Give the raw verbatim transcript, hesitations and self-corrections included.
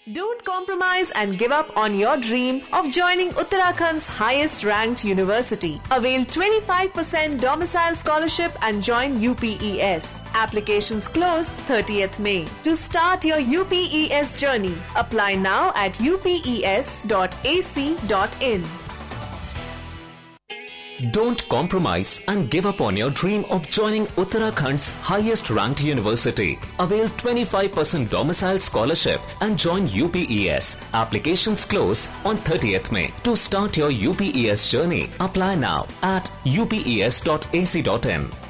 Don't compromise and give up on your dream of joining Uttarakhand's highest ranked university. Avail twenty-five percent domicile scholarship and join U P E S. Applications close thirtieth May. To start your U P E S journey, apply now at u p e s dot a c dot in. Don't compromise and give up on your dream of joining Uttarakhand's highest ranked university. Avail twenty-five percent domicile scholarship and join U P E S. Applications close on thirtieth May. To start your U P E S journey, apply now at u p e s dot a c dot in.